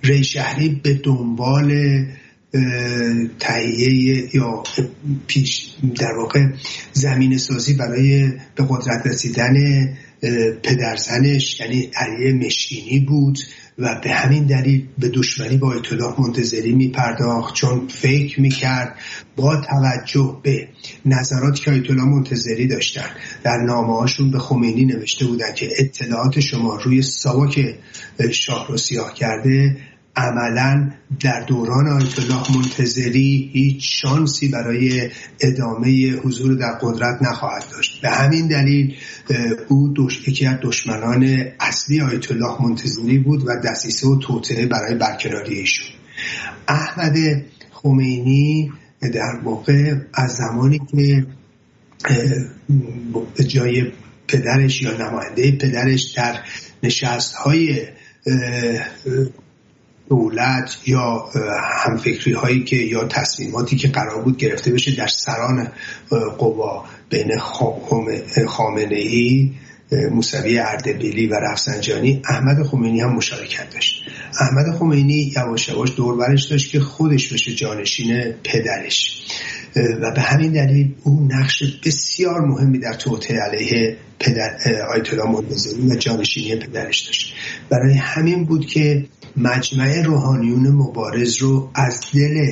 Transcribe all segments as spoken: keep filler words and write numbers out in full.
ری شهری به دنبال تهیه یا پیش در واقع زمین سازی برای به قدرت رسیدن پدرزنش یعنی علی مشکینی بود و به همین دلیل به دشمنی با آیت الله منتظری می پرداخت، چون فکر می کرد با توجه به نظراتی که آیت الله منتظری داشتن در نامه هاشون به خمینی نوشته بودن که اطلاعات شما روی ساواک شاه رو سیاه کرده، عملاً در دوران آیت الله منتظری هیچ شانسی برای ادامه حضور در قدرت نخواهد داشت. به همین دلیل او یکی از دشمنان اصلی آیت الله منتظری بود و دسیسه و توطئه برای برکناری ایشون. احمد خمینی در واقع از زمانی که جای پدرش یا نماینده پدرش در نشست‌های دولت یا همفکری هایی که یا تصمیماتی که قرار بود گرفته بشه در سران قوا بین خامنه‌ای، موسوی اردبیلی و رفسنجانی، احمد خمینی هم مشارکت داشت. احمد خمینی یواش یواش دور برش داشت که خودش بشه جانشین پدرش و به همین دلیل او نقش بسیار مهمی در توطئه علیه پدر آیت الله منتظری و جانشینی پدرش داشت. برای همین بود که مجمع روحانیون مبارز رو از دل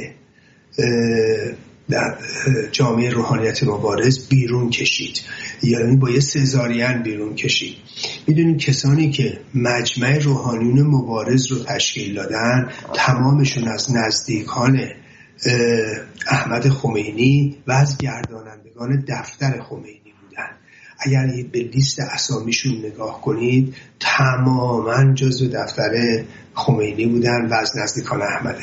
در جامعه روحانیت مبارز بیرون کشید، یعنی با یه سزارین بیرون کشید. میدونیم کسانی که مجمع روحانیون مبارز رو تشکیل دادن تمامشون از نزدیکان احمد خمینی و از گردانندگان دفتر خمینی بودن. اگر به لیست اسامیشون نگاه کنید تماما جزو دفتر خمینی بودن و از نزدیکان احمد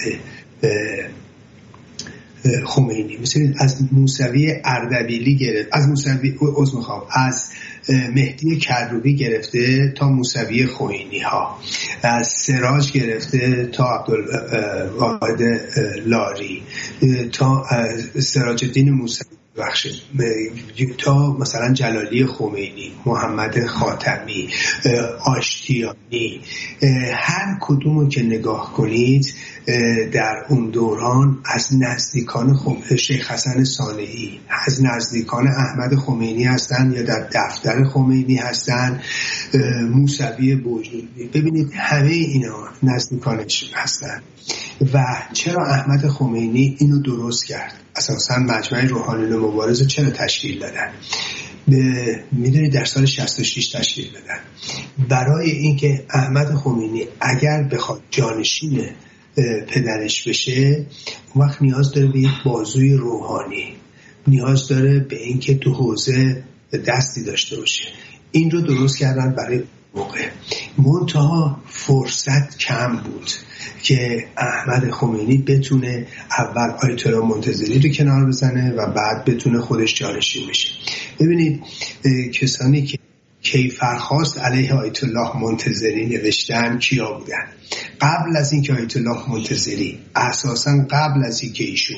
خمینی. مثلا از موسوی اردبیلی گرفت، از موسوی عذر میخوام از مهدی کروبی گرفته تا موسوی خوئینی ها، از سراج گرفته تا عبدالواحد لاری، تا سراج الدین موسوی بخش، تا مثلا جلالی خمینی، محمد خاتمی، آشتیانی، هر کدومو که نگاه کنید در اون دوران از نزدیکان شیخ حسن صالحی، از نزدیکان احمد خمینی هستن یا در دفتر خمینی هستن، موسوی بوجنوردی. ببینید همه اینا نزدیکانش هستن. و چرا احمد خمینی اینو درست کرد؟ اساساً مجمع روحانیون مبارز چرا تشکیل دادن؟ میدونید در سال شصت و شش تشکیل دادن برای اینکه احمد خمینی اگر بخواد جانشین پدرش بشه، اون وقت نیاز داره به یک بازوی روحانی، نیاز داره به اینکه تو حوزه دستی داشته باشه. این رو درست کردن برای موقع. منتها فرصت کم بود که احمد خمینی بتونه اول آیت الله منتظری رو کنار بزنه و بعد بتونه خودش جانشین بشه. ببینید کسانی که کیفرخواست علیه آیت الله منتظری نوشتن کیا بودن؟ قبل از اینکه آیت الله منتظری، اساساً قبل از اینکه ایشون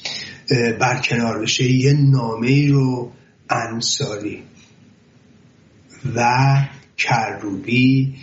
برکنار بشه، یه نامه‌ای رو انصاری و کروبی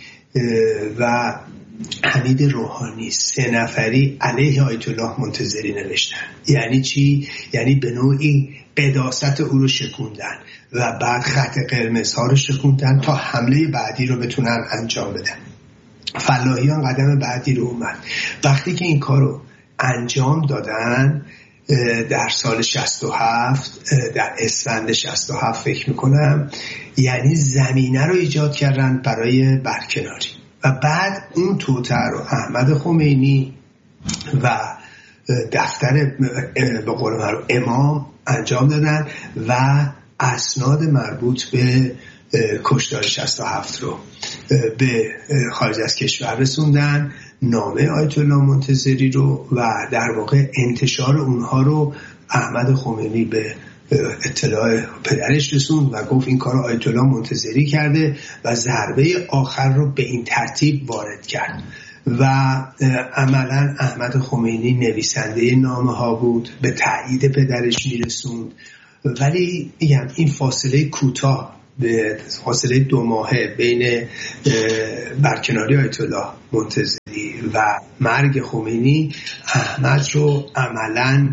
و حمید روحانی سه نفری علیه آیت الله منتظری نوشتن. یعنی چی؟ یعنی به نوعی قداست او رو شکوندن و بعد خط قرمز ها رو شکوندن تا حمله بعدی رو بتونن انجام بدن. فلاحیان قدم بعدی رو اومد. وقتی که این کار رو انجام دادن در سال شصت و هفت، در اسفند شصت و هفت فکر میکنم، یعنی زمینه رو ایجاد کردن برای برکناری. و بعد اون توطئه رو احمد خمینی و دفتر به قول معروف امام انجام دادن و اسناد مربوط به کشتار شصت و هفت رو به خارج از کشور رسوندن، نامه آیت الله منتظری رو، و در واقع انتشار اونها رو احمد خمینی به اطلاع پدرش رسوند و گفت این کار رو آیت الله منتظری کرده و ضربه آخر رو به این ترتیب وارد کرد. و عملا احمد خمینی نویسنده نامه ها بود، به تایید پدرش میرسوند. ولی میگم این فاصله کوتاه به فاصله دو ماهه بین برکناری آیت الله منتظری و مرگ خمینی احمد رو عملاً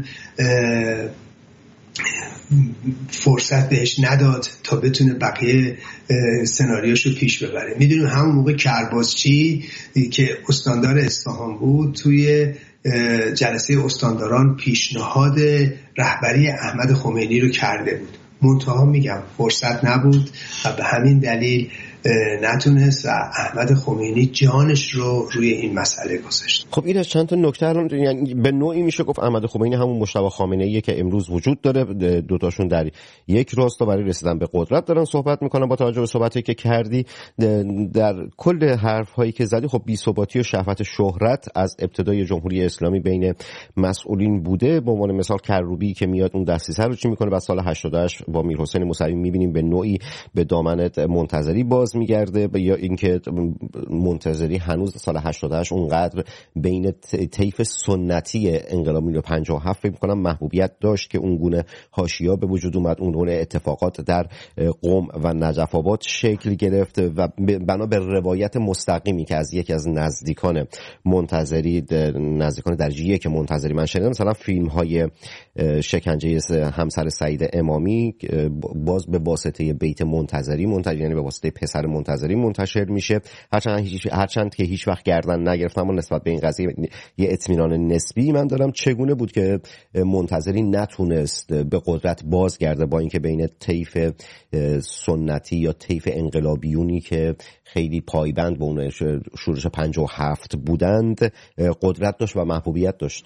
فرصت بهش نداد تا بتونه بقیه سناریوشو پیش ببره. میدونیم همون موقع کرباسچی که استاندار اصفهان بود توی جلسه استانداران پیشنهاد رهبری احمد خمینی رو کرده بود، منتها میگم فرصت نبود و به همین دلیل نتونست و احمد خمینی جانش رو روی این مسئله گذاشت. خب این از چند تا نکته الان، یعنی به نوعی میشه گفت احمد خمینی همون مجتبی خامنه‌ایه که امروز وجود داره، دوتاشون در یک راستا برای رسیدن به قدرت دارن صحبت میکنن. با توجه به صحبتی که کردی در کل حرف‌هایی که زدی، خب بی‌ثباتی و شهوت شهرت از ابتدای جمهوری اسلامی بین مسئولین بوده. به عنوان مثال کروبی که میاد اون دستیسه رو چی میکنه، بعد سال هشتاد و هشت با میرحسین موسوی میبینیم به نوعی به دامن منتظری باز میگرده، یا اینکه منتظری هنوز سال هشتاد و هشت اونقدر بین طیف سنتی انقلاب میلیون و پنجاه و هفت فکر می‌کنم محبوبیت داشت که اون گونه حاشیه به وجود اومد، اون گونه اتفاقات در قم و نجف آباد شکل گرفت و بنا به روایت مستقیمی که از یکی از نزدیکان منتظری نزدیکان درجه یک منتظری من شنیدم، مثلا فیلم‌های شکنجه همسر سعید امامی باز به واسطه بیت منتظری منتظری یعنی به واسطه پسر منتظری منتشر میشه، هرچند هیچ هرچند که هیچ وقت گردن نگرفتم، اما نسبت به این قضیه یه اطمینان نسبی من دارم. چگونه بود که منتظری نتونست به قدرت بازگرده با اینکه بین طیف سنتی یا طیف انقلابیونی که خیلی پایبند به اون شورش پنجاه و هفت بودند قدرت داشت و محبوبیت داشت؟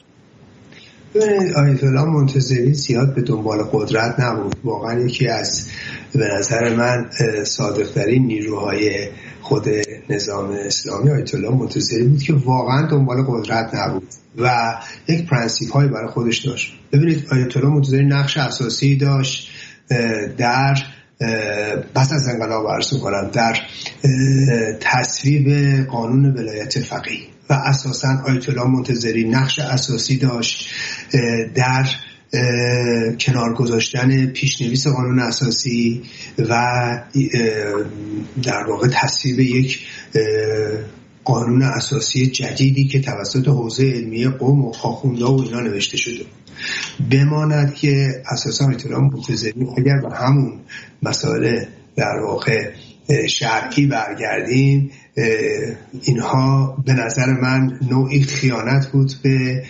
آیت الله منتظری زیاد به دنبال قدرت نبود، واقعا یکی از به نظر من صادق‌ترین نیروهای خود نظام اسلامی آیت الله منتظری بود که واقعا دنبال قدرت نبود و یک پرنسیپ هایی برای خودش داشت. ببینید آیت الله منتظری نقش اساسی داشت در پس از انقلاب عرض می‌کنم در تصویب قانون ولایت فقیه و اساساً آیت الله منتظری نقش اساسی داشت در کنار گذاشتن پیشنویس قانون اساسی و در واقع تصویب یک قانون اساسی جدیدی که توسط حوزه علمیه قوم و آخوندها و اینا نوشته شده. بماند که اساساً آیت الله منتظری اگر به همون مسائل در واقع شرعی برگردیم، اینها به نظر من نوعی خیانت بود به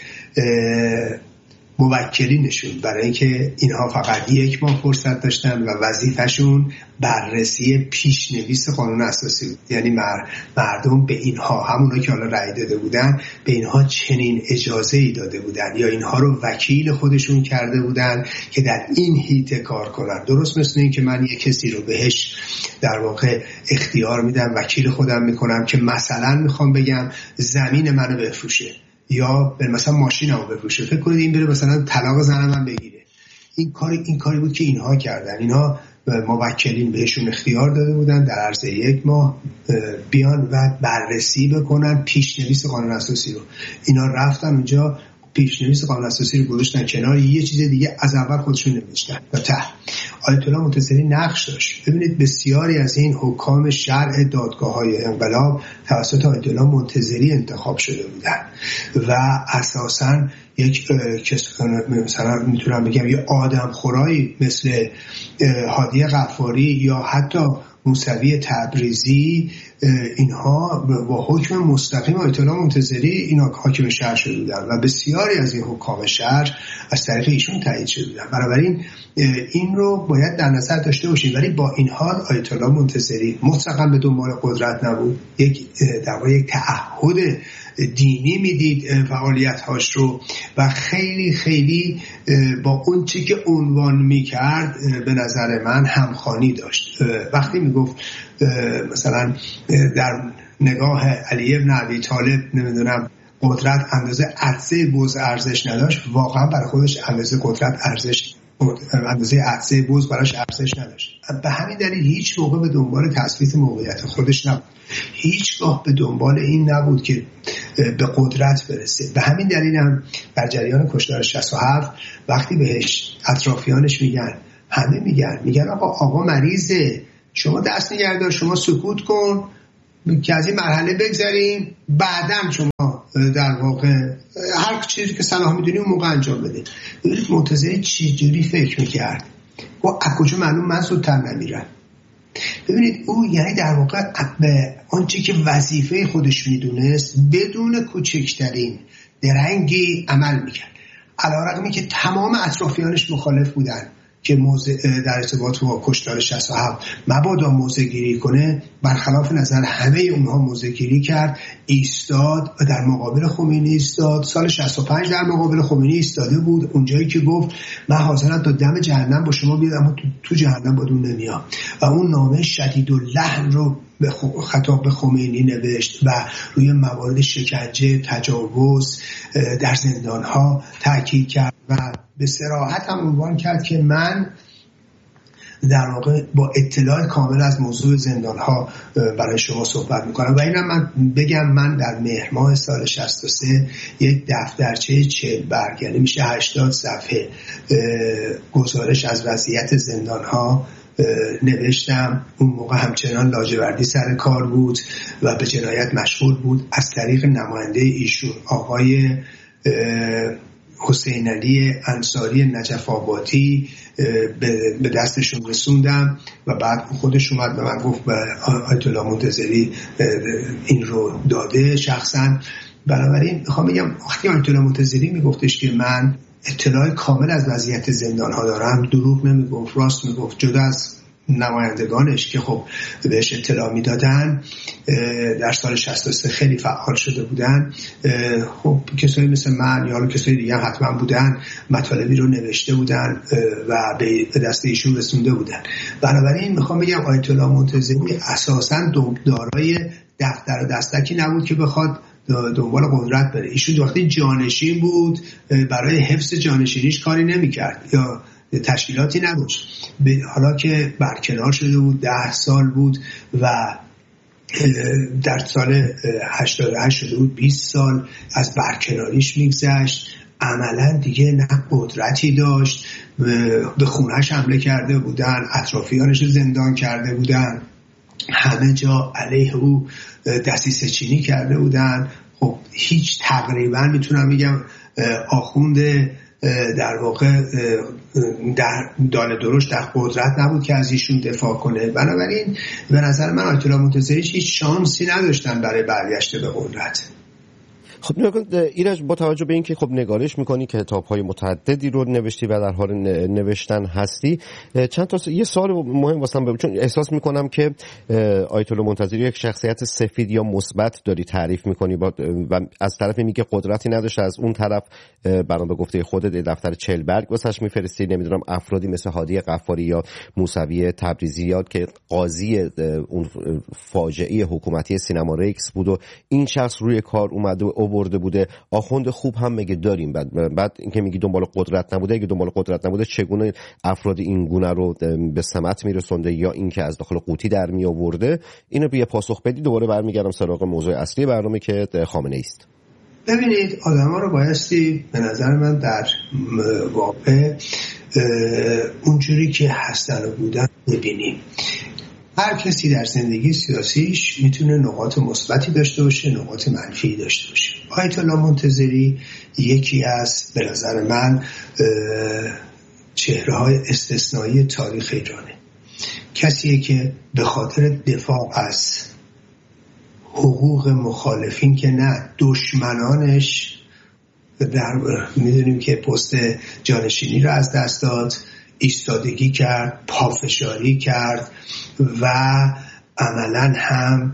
موکلینشون، برای اینکه اینها فقط یک ماه فرصت داشتن و وظیفه‌شون بررسی پیشنویس قانون اساسی بود. یعنی مردم به اینها، همونا که حالا رأی داده بودن، به اینها چنین اجازه‌ای داده بودن یا اینها رو وکیل خودشون کرده بودن که در این حیطه کار کنن. درست مثل این که من یک کسی رو بهش در واقع اختیار میدم، وکیل خودم میکنم که مثلا میخوام بگم زمین منو بفروشه یا مثلا ماشینمو بفروشه، فکر کنید این بره مثلا طلاق زن من بگیره. این کاری این کاری بود که اینها کردن. اینها موکلین بهشون اختیار داده بودن در عرض یک ماه بیان و بررسی بکنن پیشنویس قانون اساسی رو. اینا رفتن اونجا پیشنویس قانون اساسی رو گذاشتن کنار، یه چیز دیگه از اول خودشون نوشتن و ته. آیت الله منتظری نقش داشت. ببینید بسیاری از این حکام شرع دادگاه‌های انقلاب توسط آیت الله منتظری انتخاب شده بودن و اساساً یک کس مثلا میتونم بگم یه آدم خورایی مثل هادی غفاری یا حتی موسوی تبریزی، اینها با حکم مستقیم آیت الله منتظری اینا حاکم شهر شده بودن و بسیاری از این حکام شهر از طریق ایشون تایید شده بودن. بنابراین این رو باید در نظر داشته باشیم. ولی با این حال آیت الله منتظری مطلقاً به دنبال قدرت نبود. یک در واقع یک تعهد دینی میدید فعالیت‌هاش رو و خیلی خیلی با اون چی که عنوان میکرد به نظر من همخوانی داشت. وقتی میگفت مثلا در نگاه علی بن ابی طالب نمیدونم قدرت اندازه عطسه بز ارزش نداشت، واقعا برای خودش اندازه قدرت ارزش اندازه عطسه بز براش ارزش نداشت. به همین دلیل هیچ موقع به دنبال تثبیت موقعیت خودش نبود، هیچگاه به دنبال این نبود که به قدرت برسه. به همین دلیل هم در جریان کشتار شصت و هفت وقتی بهش اطرافیانش میگن، همه میگن میگن آقا آقا مریضه، شما دست نگردار، شما سکوت کن که از این مرحله بگذریم، بعداً شما در واقع هر چیزی که صلاح میدونی اون موقع انجام بده. ببینید منتظری چی جوری فکر میکرد و از کجا معلوم من زودتر نمیرم. ببینید او یعنی در واقع به آنچه که وظیفه خودش میدونست بدون کوچکترین درنگی عمل میکرد، علیرغمی که تمام اطرافیانش مخالف بودن که موضع در ارتباط با کشتار شصت و هفت مبادا موضع گیری کنه، برخلاف نظر همه اونها موضع گیری کرد، ایستاد و در مقابل خمینی ایستاد. سال شصت و پنج در مقابل خمینی ایستاده بود، اونجایی که گفت من حاضرم تا دم جهنم با شما بیاد اما تو, تو جهنم با دون نمیام، و اون نامه شدیداللحن رو به خطاب به خمینی نوشت و روی موارد شکنجه، تجاوز در زندان‌ها تاکید کرد و به صراحت هم عنوان کرد که من در واقع با اطلاع کامل از موضوع زندان‌ها برای شما صحبت میکنم. و اینم من بگم من در مهر ماه سال شصت و سه یک دفترچه چهل برگ، یعنی میشه هشتاد صفحه گزارش از وضعیت زندان‌ها نوشتم. اون موقع همچنان لاجوردی سر کار بود و به جنایت مشغول بود. از طریق نماینده ایشون آقای حسین علی انصاری نجف آبادی به دستشون رسوندم و بعد خودش اومد به من گفت به آیت الله منتظری این رو داده شخصا. بنابراین میخوام بگم وقتی آیت الله منتظری میگفتش که من اطلاع کامل از وضعیت زندان ها دارم، دروغ نمیگفت، راست میگفت. جدا از نمایندگانش که خب بهش اطلاع میدادن در سال شصت و سه خیلی فعال شده بودن، خب کسایی مثل من یا کسایی دیگه هم حتما بودن، مطالبی رو نوشته بودن و به دست ایشون رسونده بودن. بنابراین میخوام بگم آیت الله منتظری اساساً دارای دفتر و دستکی نبود که بخواد دنبال قدرت بره. ایشون وقتی جانشین بود برای حفظ جانشینیش کاری نمیکرد یا تشکیلاتی نداشت. حالا که برکنار شده بود، ده سال بود و در سال هشتاد و هشت شده بود بیست سال از برکناریش میگذشت، عملا دیگه نه قدرتی داشت. به خونهش حمله کرده بودن، اطرافیانش زندان کرده بودن، همه جا علیه او دسیسه چینی کرده بودن. خب هیچ تقریبا میتونم بگم آخوند در واقع در دانه درشت در قدرت نبود که از ایشون دفاع کنه. بنابراین به نظر من آیت الله منتظری هیچ شانسی نداشتن برای برگشت به قدرت. خب ایرج، با توجه به اینکه خب نگارش میکنی، کتاب‌های متعددی رو نوشتی و در حال نوشتن هستی، چند تا یه سوال مهم واسم بگو، چون احساس میکنم که آیت الله منتظری یک شخصیت سفید یا مثبت داری تعریف میکنی با و از طرف میگه قدرتی نداشته، از اون طرف برام به گفته خودت دفتر چهل برگ واسش میفرستی، نمیدونم افرادی مثل هادی غفاری یا موسوی تبریزی یاد که قاضی اون فاجعه حکومتی سینما ریکس بود و این شخص روی کار اومده و برده بوده. آخوند خوب هم میگه داریم. بعد بعد اینکه میگی دنبال قدرت نبوده، اگه دنبال قدرت نبوده چگونه افراد این گونه رو به سمت میرسونده یا اینکه از داخل قوطی در می آورده؟ اینو بیا پاسخ بدی. دوباره برمیگردم سراغ موضوع اصلی برنامه که خامنه ای است. ببینید آدم‌ها رو بایستی به نظر من در واقع اونجوری که هستن و بودن ببینیم. هر کسی در زندگی سیاسیش میتونه نقاط مثبتی داشته باشه، نقاط منفی داشته باشه. آیت الله منتظری یکی از به نظر من چهره‌های استثنایی تاریخ ایرانه. کسیه که به خاطر دفاع از حقوق مخالفین که نه دشمنانش، در میدونیم که پست جانشینی رو از دست داد، ایستادگی کرد، پافشاری کرد و عملا هم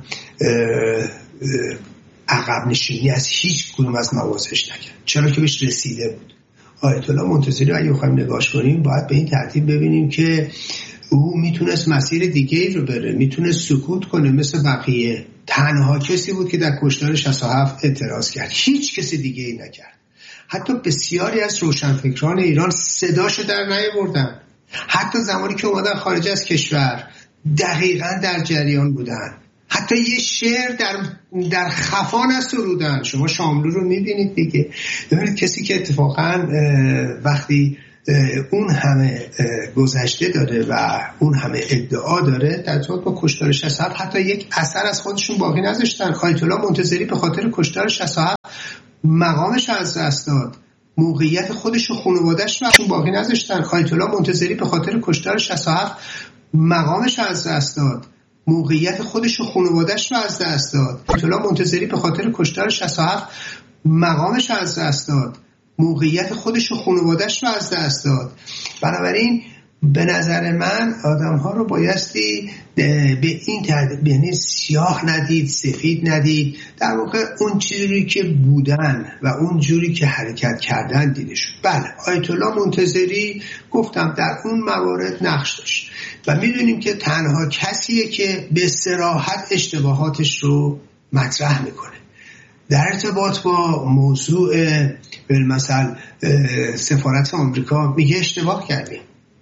عقب نشینی از هیچ کدوم از موازش نکرد، چرا که بهش رسیده بود. آیت الله منتظری اگه بخوایم نگاش کنیم باید به این ترتیب ببینیم که او میتونست مسیر دیگه رو بره، میتونست سکوت کنه مثل بقیه. تنها کسی بود که در کشتار شصت و هفت اعتراض کرد، هیچ کسی دیگه ای نکرد. حتی بسیاری از روشنفکران ایران صداشو در نیاوردن، حتی زمانی که اومدن خارج از کشور دقیقاً در جریان بودن، حتی یه شعر در در خفا نسرودن. شما شاملو رو میبینید دیگه، ببینید کسی که اتفاقاً وقتی اون همه گذشته داره و اون همه ادعا داره، در ارتباط با کشتار شصت و هفت حتی یک اثر از خودشون باقی نذاشتن. آیت الله منتظری به خاطر کشتار شصت و هفت مقامش از دست داد، موقعیت خودش و خانواده‌اش رو باقی نذاشتن. آیت الله منتظری به خاطر کشتار شصت و هفت مقامش از دست داد، موقعیت خودش و خانواده‌اش رو از دست داد. آیت الله منتظری به خاطر کشتار شصت و هفت مقامش از دست داد، موقعیت خودش و خانواده‌اش رو از دست داد. بنابراین به نظر من آدم ها رو بایستی به این ترتیب، یعنی سیاه ندید سفید ندید، در واقع اون چیزی که بودن و اون جوری که حرکت کردن دیده شد. بله آیت الله منتظری گفتم در اون موارد نقش داشت و میدونیم که تنها کسیه که به صراحت اشتباهاتش رو مطرح میکنه. در ارتباط با موضوع بالمثل سفارت آمریکا میگه اشتباه کردیم،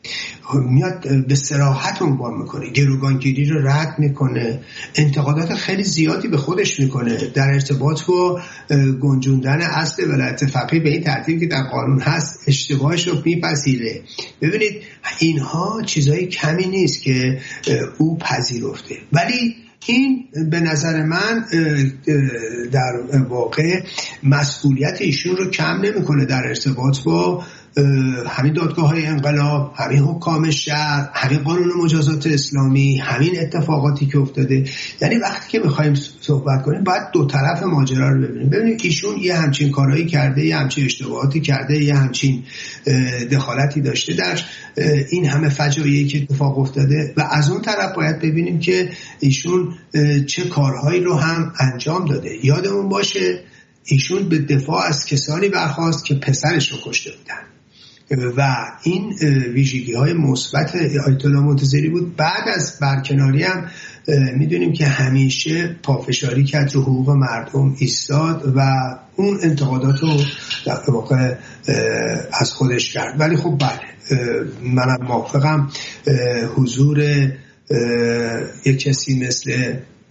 میاد به صراحت عنوان میکنه، گروگانگیری رو رد میکنه، انتقادات خیلی زیادی به خودش میکنه در ارتباط با گنجوندن اصل ولایت فقیه به این ترتیب که در قانون هست، اشتباهش رو میپذیره. ببینید اینها چیزای کمی نیست که او پذیرفته، ولی این به نظر من در واقع مسئولیت ایشون رو کم نمیکنه در ارتباط با همین دادگاه های انقلاب، همین حکام شهر، همین قانون مجازات اسلامی، همین اتفاقاتی که افتاده. یعنی وقتی که میخوایم صحبت کنیم باید دو طرف ماجرا رو ببینیم. ببینید ایشون یه همچین کارهایی کرده، یه همچین اشتباهاتی کرده، یه همچین دخالتی داشته در این همه فجایعی که اتفاق افتاده، و از اون طرف باید ببینیم که ایشون چه کارهایی رو هم انجام داده. یادمون باشه ایشون به دفاع از کسانی برخاست که پسرش رو کشته بودن و این ویژگی های مثبت آیت الله منتظری بود. بعد از برکناری هم میدونیم که همیشه پافشاری کرد رو حقوق مردم ایستاد و اون انتقادات رو در واقع از خودش کرد. ولی خب بله منم موافقم حضور یک کسی مثل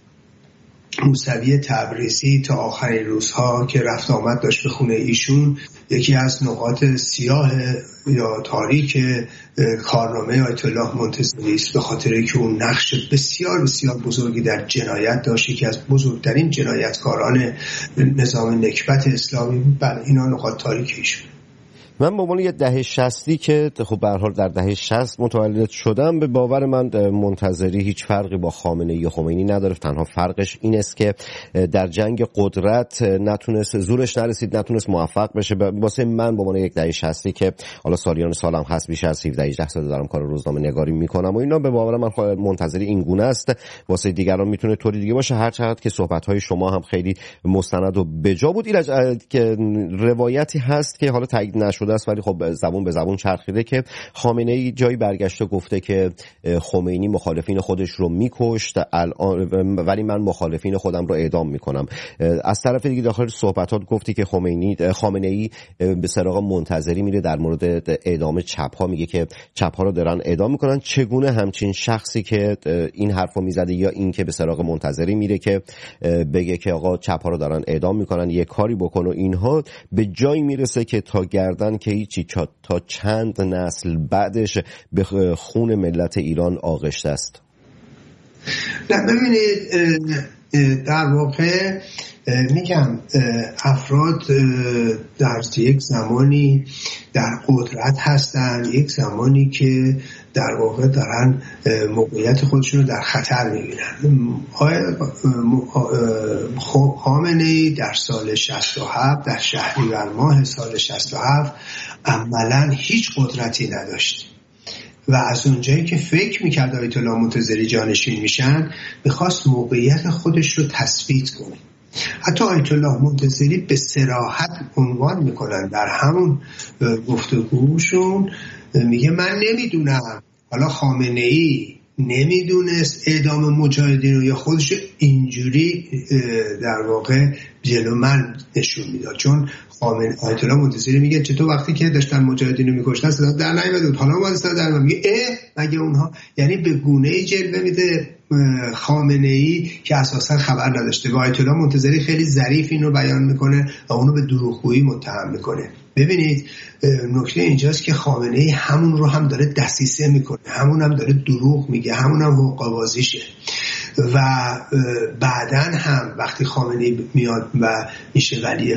موسوی تبریزی تا آخرین روزها که رفت آمد داشت به خونه ایشون یکی از نقاط سیاه یا تاریک کارنامه آیت الله منتظری است، به خاطر اینکه اون نقش بسیار بسیار بزرگی در جنایت داشت، یکی از بزرگترین جنایتکاران نظام نکبت اسلامی بود. بله اینا نقاط تاریک ایشون. من به عنوان یه دهه شصتی که خب به هر حال در دهه شصت متولد شدم، به باور من منتظری هیچ فرقی با خامنه‌ای یا خمینی نداره. تنها فرقش این است که در جنگ قدرت نتونست، زورش نرسید، نتونست موفق بشه. واسه من به عنوان یک دهه شصتی که حالا سالیان سالم هست، بیش از هفده هجده سال دارم کار روزنامه نگاری میکنم و اینا، به باور من منتظری این گونه است. واسه دیگران میتونه طوری دیگه باشه. هر چقدر که صحبت‌های شما هم خیلی مستند و بجا بود، ایرج که روایتی هست که حالا تایید نشده است ولی خب زبون به زبون چرخیده که خامنه‌ای جایی برگشته گفته که خمینی مخالفین خودش رو میکشت الان، ولی من مخالفین خودم رو اعدام میکنم. از طرف دیگه داخل صحبتات گفتی که خمینی خامنه‌ای به سراغ منتظری میره در مورد اعدام چپ‌ها، میگه که چپ‌ها رو دارن اعدام میکنن. چگونه همچین شخصی که این حرفو میزده یا این که به سراغ منتظری میره که بگه که آقا چپ‌ها رو دارن اعدام میکنن یه کاری بکن و اینها، به جایی میرسه که تا گردن که هیچی تا چند نسل بعدش به خون ملت ایران آغشته است؟ نه ببینید در واقع میگم افراد در یک زمانی در قدرت هستن، یک زمانی که در واقع دارن موقعیت خودشون رو در خطر میبینن. خامنه‌ای در سال شصت و هفت، در شهریور ماه سال شصت و هفت عملاً هیچ قدرتی نداشت و از اونجایی که فکر میکرد آیت الله منتظری جانشین میشن میخواست موقعیت خودش رو تثبیت کنه. حتی آیت الله منتظری به صراحت عنوان میکنن در همون گفتگوشون، میگه من نمیدونم حالا خامنه‌ای نمیدونست اعدام مجاهدین رو یا خودش اینجوری در واقع جلو من نشون میداد. چون خامنه آیت الله منتظری میگه چطور وقتی که داشتن مجاهدین رو میکشتن صدا در نیامد، حالا ما صدا در میگه اه مگه اونها، یعنی به گونه‌ای جلوه میده خامنه‌ای که اساسا خبر نداشته و آیت الله منتظری خیلی ظریف اینو بیان میکنه و اونو به دروغگویی متهم میکنه. ببینید نکته اینجاست که خامنه‌ای همون رو هم داره دسیسه میکنه، همون هم داره دروغ میگه، همون هم حقه‌بازیشه و بعدن هم وقتی خامنه‌ای میاد و میشه ولی